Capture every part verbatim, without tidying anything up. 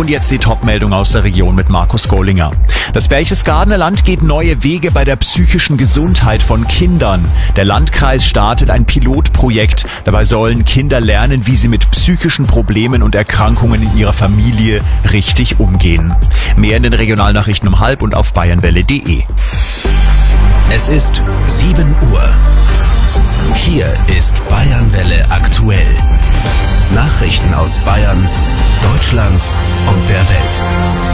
Und jetzt die Top-Meldung aus der Region mit Markus Gollinger. Das Berchtesgadener Land geht neue Wege bei der psychischen Gesundheit von Kindern. Der Landkreis startet ein Pilotprojekt. Dabei sollen Kinder lernen, wie sie mit psychischen Problemen und Erkrankungen in ihrer Familie richtig umgehen. Mehr in den Regionalnachrichten um halb und auf bayernwelle punkt de. Es ist sieben Uhr. Hier ist Bayernwelle aktuell. Nachrichten aus Bayern, Deutschland und der Welt.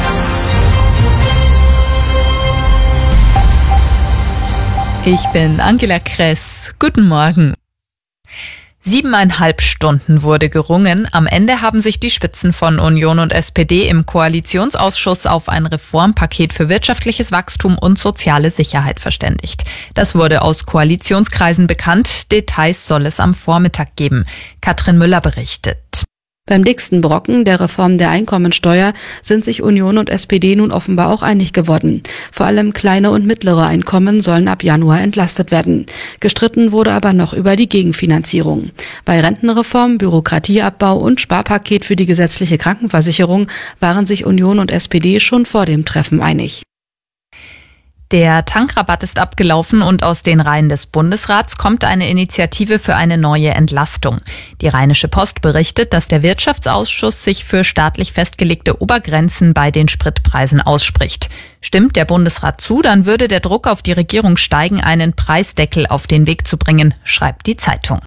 Ich bin Angela Kress. Guten Morgen. Siebeneinhalb Stunden wurde gerungen. Am Ende haben sich die Spitzen von Union und S P D im Koalitionsausschuss auf ein Reformpaket für wirtschaftliches Wachstum und soziale Sicherheit verständigt. Das wurde aus Koalitionskreisen bekannt. Details soll es am Vormittag geben. Katrin Müller berichtet. Beim dicksten Brocken, der Reform der Einkommensteuer, sind sich Union und S P D nun offenbar auch einig geworden. Vor allem kleine und mittlere Einkommen sollen ab Januar entlastet werden. Gestritten wurde aber noch über die Gegenfinanzierung. Bei Rentenreform, Bürokratieabbau und Sparpaket für die gesetzliche Krankenversicherung waren sich Union und S P D schon vor dem Treffen einig. Der Tankrabatt ist abgelaufen und aus den Reihen des Bundesrats kommt eine Initiative für eine neue Entlastung. Die Rheinische Post berichtet, dass der Wirtschaftsausschuss sich für staatlich festgelegte Obergrenzen bei den Spritpreisen ausspricht. Stimmt der Bundesrat zu, dann würde der Druck auf die Regierung steigen, einen Preisdeckel auf den Weg zu bringen, schreibt die Zeitung.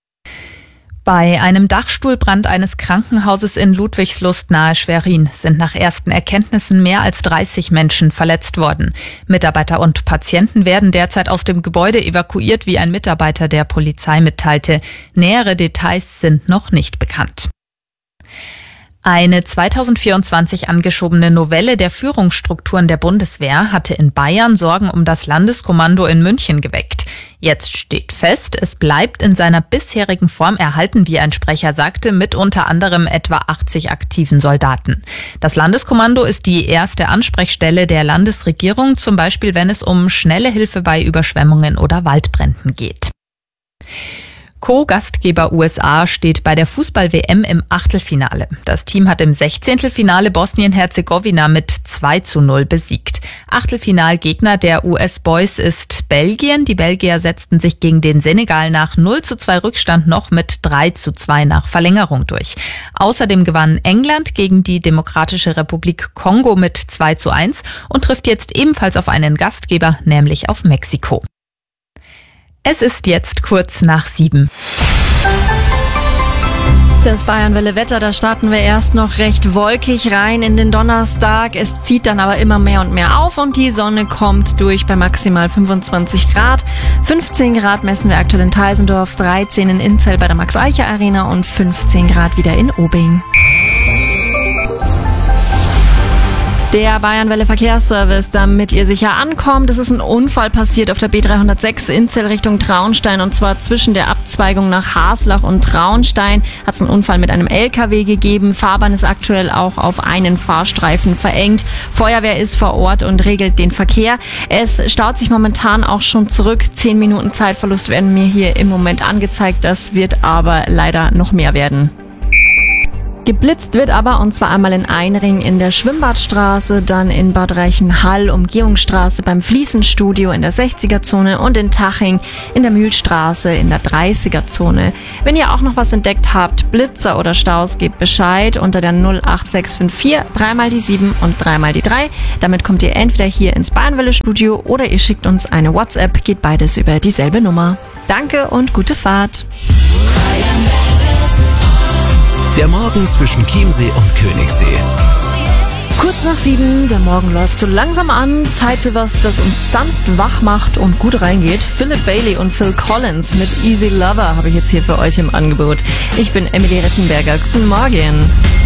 Bei einem Dachstuhlbrand eines Krankenhauses in Ludwigslust nahe Schwerin sind nach ersten Erkenntnissen mehr als dreißig Menschen verletzt worden. Mitarbeiter und Patienten werden derzeit aus dem Gebäude evakuiert, wie ein Mitarbeiter der Polizei mitteilte. Nähere Details sind noch nicht bekannt. Eine zweitausendvierundzwanzig angeschobene Novelle der Führungsstrukturen der Bundeswehr hatte in Bayern Sorgen um das Landeskommando in München geweckt. Jetzt steht fest, es bleibt in seiner bisherigen Form erhalten, wie ein Sprecher sagte, mit unter anderem etwa achtzig aktiven Soldaten. Das Landeskommando ist die erste Ansprechstelle der Landesregierung, zum Beispiel wenn es um schnelle Hilfe bei Überschwemmungen oder Waldbränden geht. Co-Gastgeber U S A steht bei der Fußball-W M im Achtelfinale. Das Team hat im Sechzehntelfinale Bosnien-Herzegowina mit zwei zu null besiegt. Achtelfinalgegner der U S-Boys ist Belgien. Die Belgier setzten sich gegen den Senegal nach null zu zwei Rückstand noch mit drei zu zwei nach Verlängerung durch. Außerdem gewann England gegen die Demokratische Republik Kongo mit zwei zu eins und trifft jetzt ebenfalls auf einen Gastgeber, nämlich auf Mexiko. Es ist jetzt kurz nach sieben. Das Bayernwelle-Wetter, da starten wir erst noch recht wolkig rein in den Donnerstag. Es zieht dann aber immer mehr und mehr auf und die Sonne kommt durch bei maximal fünfundzwanzig Grad. fünfzehn Grad messen wir aktuell in Teisendorf, dreizehn in Inzell bei der Max-Eicher-Arena und fünfzehn Grad wieder in Obing. Der Bayernwelle Verkehrsservice, damit ihr sicher ankommt. Es ist ein Unfall passiert auf der B dreihundertsechs Inzell Richtung Traunstein und zwar zwischen der Abzweigung nach Haslach und Traunstein hat es einen Unfall mit einem L K W gegeben. Fahrbahn ist aktuell auch auf einen Fahrstreifen verengt. Feuerwehr ist vor Ort und regelt den Verkehr. Es staut sich momentan auch schon zurück. Zehn Minuten Zeitverlust werden mir hier im Moment angezeigt. Das wird aber leider noch mehr werden. Geblitzt wird aber, und zwar einmal in Einring in der Schwimmbadstraße, dann in Bad Reichenhall, Umgehungsstraße beim Fliesenstudio in der sechziger-Zone und in Taching in der Mühlstraße in der dreißiger-Zone. Wenn ihr auch noch was entdeckt habt, Blitzer oder Staus, gebt Bescheid unter der null acht sechs fünf vier, dreimal die sieben und dreimal die drei. Damit kommt ihr entweder hier ins Bayernwelle-Studio oder ihr schickt uns eine WhatsApp, geht beides über dieselbe Nummer. Danke und gute Fahrt. Der Morgen zwischen Chiemsee und Königssee. Kurz nach sieben, der Morgen läuft so langsam an. Zeit für was, das uns sanft wach macht und gut reingeht. Philip Bailey und Phil Collins mit Easy Lover habe ich jetzt hier für euch im Angebot. Ich bin Emily Rettenberger. Guten Morgen.